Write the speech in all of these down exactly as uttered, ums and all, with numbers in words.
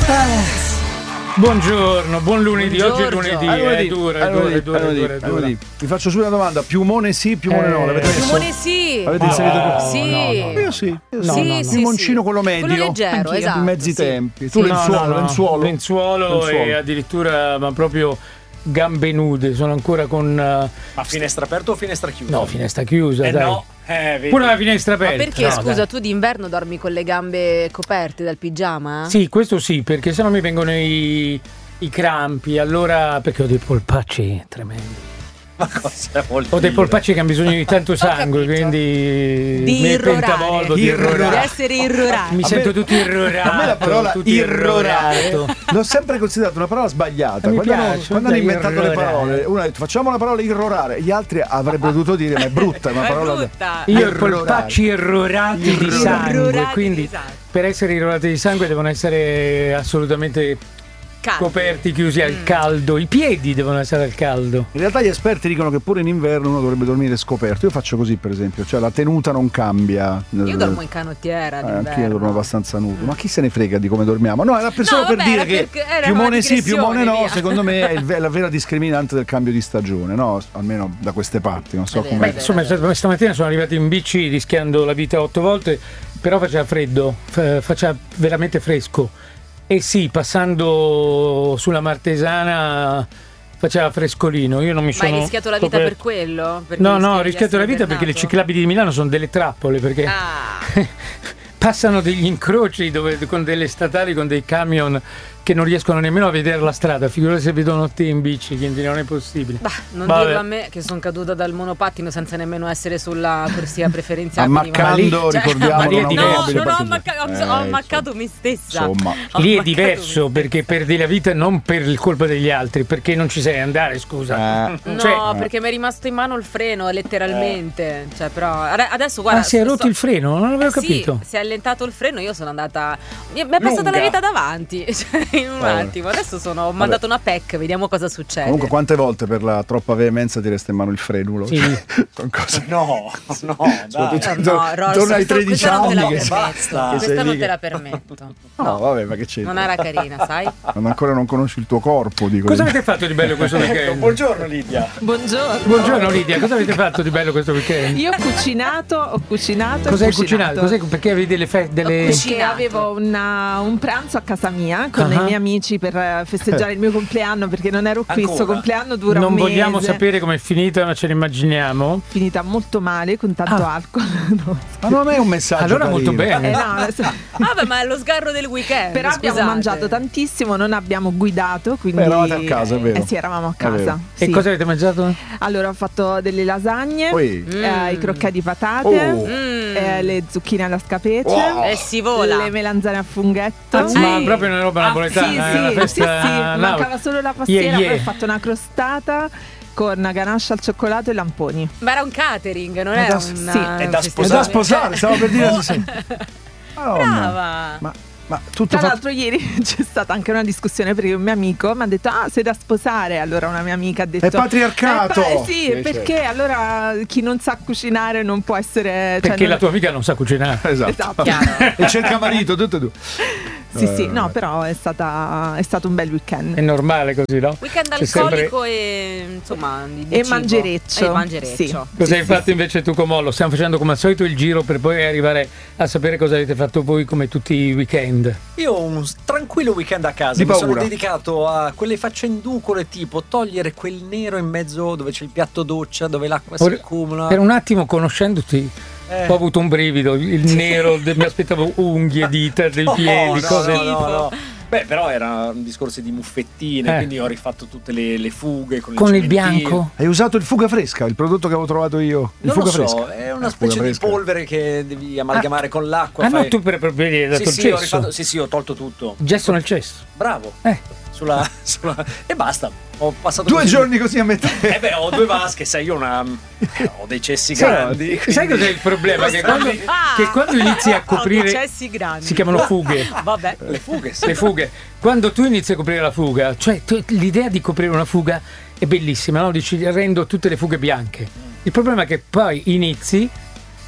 Buongiorno, buon lunedì, Buongiorno. oggi è lunedì, È lunedì, è dura, è è dura, lunedì, è dura, è lunedì, è dura, è dura. Vi faccio subito una domanda, piumone sì, piumone Eh, no, l'avete messo? Piumone sì. Avete No, inserito no, tu? Sì. no, no. Io sì, io No, sì. no, no. Piumoncino quello medio. Quello leggero, Anch'io, esatto, in mezzi sì. tempi. Tu Sì, lenzuolo, no, no, no. lenzuolo. Lenzuolo Lenzuolo. e addirittura ma proprio gambe nude, sono ancora con uh, Ma finestra aperta o finestra chiusa? no, finestra chiusa, Eh dai. no, eh, vedi. Pure la finestra Ma aperta. perché, no, scusa, dai. tu d'inverno dormi con le gambe coperte dal pigiama? Sì, questo sì, perché sennò mi vengono i, i crampi, allora perché ho dei polpacci tremendi. Ma cosa vuol Ho dei dire? polpacci che hanno bisogno di tanto sangue, capito. quindi Di mi irrorare. pentavolvo di Irrorare. irrorare. Di essere irrorati. Mi A sento me- tutto irrorato. A me la parola tutto irrorare irrorato. l'ho sempre considerata una parola sbagliata. Mi Quando, hanno, piace, quando hanno dai, inventato le irrorare. parole, uno ha detto facciamo la parola irrorare, gli altri avrebbero dovuto dire ma è brutta, è una È parola brutta. Io ho i Irrorare. polpacci irrorati di Irrorati sangue, di quindi sangue. per essere irrorati di sangue devono essere assolutamente Caldo. coperti, chiusi al caldo. I piedi devono essere al caldo. In realtà gli esperti dicono che pure in inverno uno dovrebbe dormire scoperto. Io faccio così, per esempio, cioè la tenuta non cambia. Io dormo in canottiera Eh, d'inverno. anch'io dormo abbastanza nudo, ma chi se ne frega di come dormiamo? No, era per No, solo per vabbè, dire era che per- era piumone una sì, digressione, piumone no, via. secondo me è, il- è la vera discriminante del cambio di stagione, no? Almeno da queste parti, non so È vero, come. è vero. Insomma, st- stamattina sono arrivato in bici rischiando la vita otto volte, però faceva freddo, fa- faceva veramente fresco. E sì, passando sulla Martesana faceva frescolino. Io non mi Ma sono hai rischiato la vita coperto. per quello? Perché No, no, rischiavi ho di rischiato essere la vita perché le bernato? ciclabili di Milano sono delle trappole, perché Ah, passano degli incroci dove, con delle statali, con dei camion che non riescono nemmeno a vedere la strada, figurati se vedono te in bici, quindi non è possibile. bah, non Vabbè. dirlo a me che sono caduta dal monopattino senza nemmeno essere sulla corsia preferenziale. quindi Ammaccando, ma- cioè- ricordiamo, ma lì è non diverso. No, automobile non ho parcheggiata. ammaccato, Eh, ho ammaccato me stessa. Insomma. Ho Lì è ammaccato diverso me perché perdi la vita non per il colpa degli altri, perché non ci sai andare, scusa. Eh. No, Cioè- perché mi è rimasto in mano il freno, letteralmente. Cioè, però ade- adesso guarda. Ah, si è rotto sto- il freno? Non avevo Eh sì, capito. si è allentato il freno, io sono andata. Mi mi è passata Lunga. la vita davanti. Cioè, in un Vabbè. attimo. Adesso sono, ho mandato una P E C, vediamo cosa succede. Comunque, quante volte per la troppa veemenza ti resta in mano il frenulo? Sì. Sono cose. No, no, Soprattutto- dai. Eh, no, Rolls, Torna ai questa- tredici questa non te la anni che- permetto. basta. Che Questa sei non lì te che- la permetto. No, vabbè, ma che c'è? Non era carina, sai? Quando ancora non conosci il tuo corpo, dico. Cosa avete fatto di bello questo Ecco, weekend? buongiorno Lidia. Buongiorno. Buongiorno Lidia, cosa avete fatto di bello questo weekend? Io ho cucinato, ho cucinato. Cosa ho hai cucinato? Cos'è- perché avevi delle feste? Delle... Perché Cucinato. avevo una- un pranzo a casa mia con Ah. i miei amici per eh, festeggiare il mio compleanno, perché non ero qui. Ancora? Sto compleanno dura Non un mese. vogliamo sapere com'è finita, ma ce ne immaginiamo. Finita molto male con tanto Ah. alcol. No. Ma non è un messaggio. Allora molto carino. Eh, bene. no, adesso- Vabbè, ma è lo sgarro del weekend. però abbiamo scusate. mangiato tantissimo, non abbiamo guidato, quindi Beh, eravate a casa, è vero. Eh sì, eravamo a È vero. casa. E sì. cosa avete mangiato? Allora ho fatto delle lasagne, Poi. eh, i crocchetti di patate, Oh. Mm. eh, le zucchine alla scapece, Wow. E si vola. le melanzane a funghetto. Ah, sì. Ma proprio una roba Ah, napoletana, Sì, è sì, una sì, sì, festa mancava solo la pastiera, Yeah, yeah. poi ho fatto una crostata con ganache al cioccolato e lamponi. Ma era un catering, non Ma era da- un sì, è da È da sposare, stavo per dire. Oh. sì. Madonna. Brava. Ma, ma tutto Tra fatto. l'altro ieri c'è stata anche una discussione perché un mio amico mi ha detto ah sei da sposare, allora una mia amica ha detto È patriarcato! "Eh, pa- sì, Sì, perché allora chi non sa cucinare non può essere cioè, Perché non- la tua amica non sa cucinare. Esatto. Esatto. Chiaro. E cerca marito, tutte e due. Sì, sì, Eh, no, però è, stata, è stato un bel weekend. È normale così, no? Weekend C'è sempre- alcolico e insomma di, di E cibo. mangereccio. E mangereccio. Sì. Cosa hai fatto invece tu con Mollo? Stiamo facendo come al solito il giro per poi arrivare a sapere cosa avete fatto voi come tutti i weekend. Io ho un tranquillo weekend a casa. Di Mi sono paura. dedicato a quelle faccenducole tipo togliere quel nero in mezzo dove c'è il piatto doccia, dove l'acqua si Ora, accumula. Per un attimo conoscendoti Eh. ho avuto un brivido, il nero, de- mi aspettavo unghie, dita dei Oh, piedi, no, cose. no, no, no. Beh, però era un discorso di muffettine, Eh. quindi ho rifatto tutte le, le fughe con, Con il cementino. bianco? Hai usato il fuga fresca, il prodotto che avevo trovato io. Il Non fuga lo so, fresca. è una Ah, specie fuga di fresca. polvere che devi amalgamare con l'acqua. Ah no, fai- tu per proprio gli hai dato sì, il sì, ho cesso. rifatto- sì, sì, ho tolto tutto. Gesso nel cesso. Bravo. Eh. Sulla, sulla- E basta. Ho passato Due così- giorni così a metà. Eh beh, ho due vasche, sai, io ho una. Ho dei cessi Sai- grandi. Sai quindi- cos'è il problema? Che quando, Ah! che quando inizi a coprire Cessi grandi. si chiamano fughe. Vabbè. Le fughe, sì. Le fughe. Quando tu inizi a coprire la fuga, cioè tu- l'idea di coprire una fuga è bellissima, no? Dici rendo tutte le fughe bianche. Il problema è che poi inizi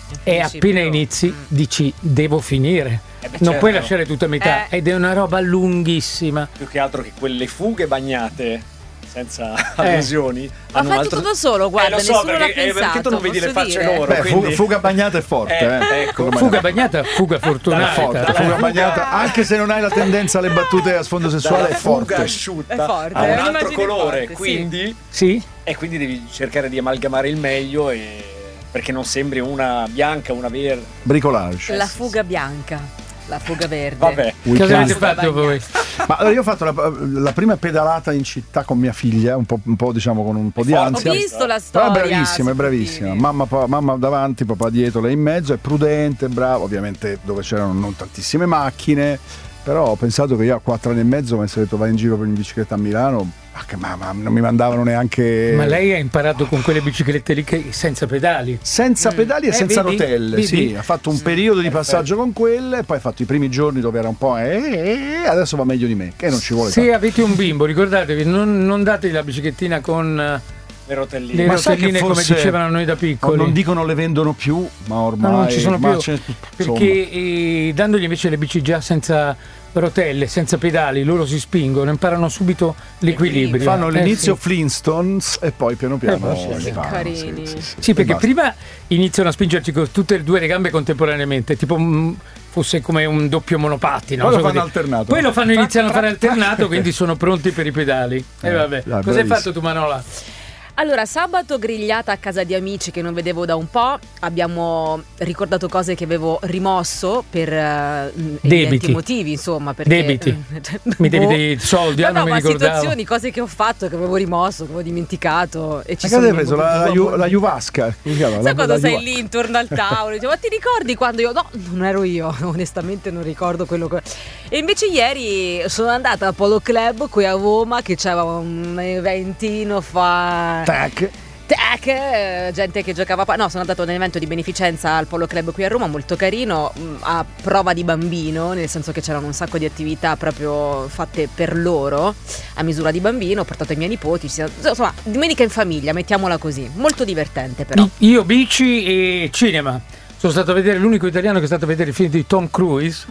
e Finisci appena più. inizi dici devo finire. Eh beh, Non certo. puoi lasciare tutto a metà Eh. ed è una roba lunghissima. Più che altro che quelle fughe bagnate senza Eh. allusioni. Ma hanno fai un altro... tutto da solo, guarda, eh, lo so, nessuno perché, l'ha eh, perché tu non pensato, vedi le posso facce dire? loro. Beh, quindi... fuga, fuga bagnata è forte, Eh, eh. ecco. Fuga Fuga bagnata. bagnata, fuga È fortunata. forte, Dalla fuga fuga- bagnata, anche se non hai la tendenza alle battute a sfondo sessuale, Dalla è fuga forte. asciutta È forte, ha è un altro un'immagine colore, forte, sì. quindi Sì? e quindi devi cercare di amalgamare il meglio e... perché non sembri una bianca, una verde. Bricolage. La fuga bianca, la fuga verde. Vabbè. Cosa Weekend. avete fatto voi? Ma allora io ho fatto la, la prima pedalata in città con mia figlia, un po', un po' diciamo con un po' di Ho Ho ansia. visto la Però storia. è bravissima, è su bravissima. Puntini. Mamma, pa- mamma davanti, papà dietro, lei in mezzo, è prudente, brava. Ovviamente dove c'erano non tantissime macchine. Però ho pensato che io a quattro anni e mezzo mi avessi detto vai in giro per in bicicletta a Milano. Ma che mamma, non mi mandavano neanche. Ma lei ha imparato con quelle biciclette lì che senza pedali. Senza pedali e Eh, senza vedi? rotelle, Vedi? sì, ha fatto un periodo di passaggio con quelle, poi ha fatto i primi giorni dove era un po' eh, adesso va meglio di me, che non ci vuole Se tanto. avete un bimbo, ricordatevi, non, non dategli la biciclettina con eh, Le rotelline. le Ma sai che rotelline come forse- dicevano a noi da piccoli. Non dicono le vendono più, ma ormai No, non ci sono ma più, c'è- perché eh, dandogli invece le bici già senza rotelle, senza pedali, loro si spingono, imparano subito l'equilibrio. fanno Eh, l'inizio sì. Flintstones e poi piano piano Eh, sì, si sì. fanno, Carini. sì, sì, sì. Sì, perché E basta. prima iniziano a spingerci con tutte e due le gambe contemporaneamente, tipo mm, fosse come un doppio monopattino. Poi non lo so fanno così. alternato. Poi lo fanno, iniziano a fare alternato, quindi sono pronti per i pedali. E Eh, vabbè, dai, cosa hai bravissimo. fatto tu, Manola? Allora, sabato grigliata a casa di amici che non vedevo da un po', abbiamo ricordato cose che avevo rimosso per eh, Debiti. evidenti motivi, insomma, perché Debiti. Mi devi Boh. dei soldi, Ma ah, no, non mi ma ricordavo. situazioni, cose che ho fatto, che avevo rimosso, che avevo dimenticato e ci Ma che sono hai preso? La, la, venuti Ju- proprio- la Juvasca? Come si chiama? Sai La- quando la sei Juva- lì intorno al tavolo dicevo, ma ti ricordi quando io no, non ero io, onestamente non ricordo quello che... E invece ieri sono andata a Polo Club qui a Roma che c'era un eventino fa Tac. Tac, eh, gente che giocava pa- no, sono andato a un evento di beneficenza al Polo Club qui a Roma, molto carino, mh, a prova di bambino, nel senso che c'erano un sacco di attività proprio fatte per loro, a misura di bambino, ho portato i miei nipoti, ci siamo- insomma, domenica in famiglia, mettiamola così, molto divertente però. I- Io bici e cinema. Sono stato a vedere l'unico italiano che è stato a vedere il film di Tom Cruise.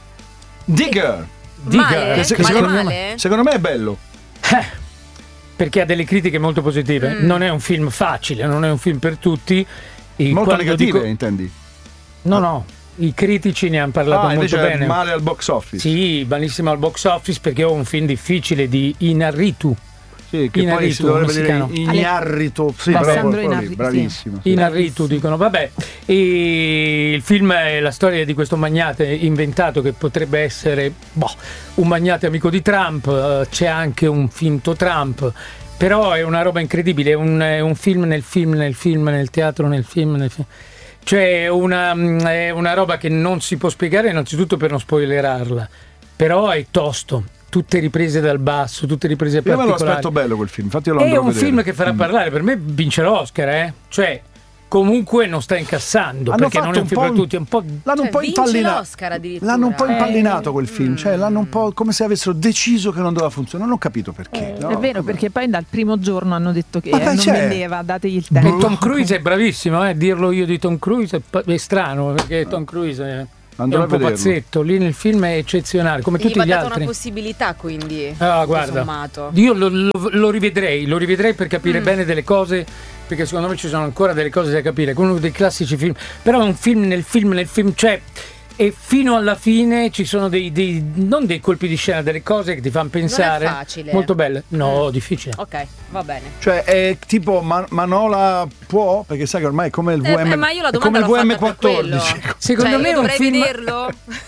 Digger. Male? Che se- che Male, secondo, male? me, secondo me è bello. Eh, perché ha delle critiche molto positive. Mm. Non è un film facile, non è un film per tutti. E Molto quando negative, dico- intendi? No, no, i critici ne hanno parlato Ah, invece molto è bene. male al box office. Sì, malissimo al box office perché ho un film difficile di Inarritu. Sì, che Inarritu, poi si dovrebbe come si vedere chiama? Ignarritu. Sì, Alessandro bravo, quello lì, Inarritu, bravissimo. sì. Inarritu dicono, vabbè. E il film è la storia di questo magnate inventato che potrebbe essere boh, un magnate amico di Trump, eh, c'è anche un finto Trump. Però è una roba incredibile, è un, è un film nel film, nel film, nel teatro, nel film, nel film. Cioè è una, è una roba che non si può spiegare innanzitutto per non spoilerarla, però è tosto, tutte riprese dal basso, tutte riprese Io me lo particolari. aspetto bello quel film, infatti io lo È andrò a un vedere. film che farà Mm. parlare, per me vince l'Oscar, eh? Cioè comunque non sta incassando, Hanno perché fatto non è un un film po' per un- tutti, è un po'... L'hanno Cioè, un po' vince impallinato. l'Oscar addirittura. L'hanno un po' Eh. impallinato quel film, Mm. cioè l'hanno un po' come se avessero deciso che non doveva funzionare. Non ho capito perché. no? È vero, Come- perché poi dal primo giorno hanno detto che Vabbè, non c'è. vendeva, dategli il E tempo. Tom Cruise è bravissimo, eh? Dirlo io di Tom Cruise è, pa- è strano, perché Tom Cruise è, è Andrò un a po' vederlo. pazzetto, lì nel film è eccezionale, come Gli tutti va gli data altri. una possibilità quindi. Ah, tutto guarda, sommato. io lo, lo- lo rivedrei, lo rivedrei per capire Mm. bene delle cose, perché secondo me ci sono ancora delle cose da capire, è uno dei classici film, però è un film nel film nel film, cioè, e fino alla fine ci sono dei, dei non dei colpi di scena, delle cose che ti fanno pensare. Non è facile. Molto belle. No, Mm. difficile. Ok, va bene. Cioè è tipo Man- Manola può, perché sai che ormai è come il Eh, V M, beh, ma io la è come domanda il l'ho V M fatta per quello. quattordici. Secondo Cioè, me io è un dovrei film vederlo.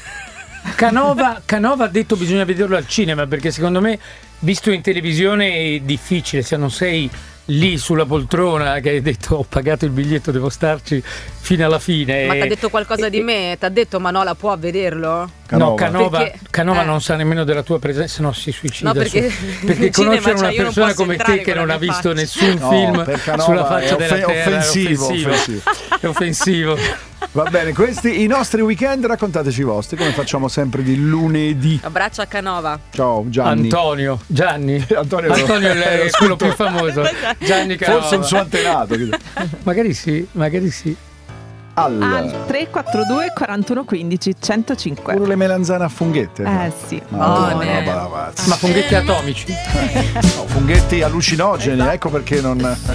Canova, Canova ha detto bisogna vederlo al cinema, perché secondo me visto in televisione è difficile, se non sei lì sulla poltrona che hai detto ho pagato il biglietto, devo starci fino alla fine. Ma ti ha detto qualcosa e- di me? Ti ha detto Manola può vederlo? No, Canova. Canova, Perché- Canova eh. non sa nemmeno della tua presenza, no, si suicida. No, perché su- in perché cinema, conoscere cioè, una io non persona posso come entrare te che con non la ha mia visto faccia. nessun No, film per Canova sulla è faccia della offen- terra offensivo, è offensivo. offensivo. È offensivo. Va bene, questi i nostri weekend, raccontateci i vostri, come facciamo sempre di lunedì. Abbraccio a Canova. Ciao Gianni. Antonio, Gianni. Antonio, Antonio è lo- quello più famoso. Gianni Canova. Forse un suo antenato. Magari sì, magari sì. Al, al tre quattro due quarantuno quindici centocinque. pure le melanzane a funghetti. Eh sì. Ma, Buone. roba da pazzi. Ma funghetti atomici? No, funghetti allucinogeni, ecco perché non.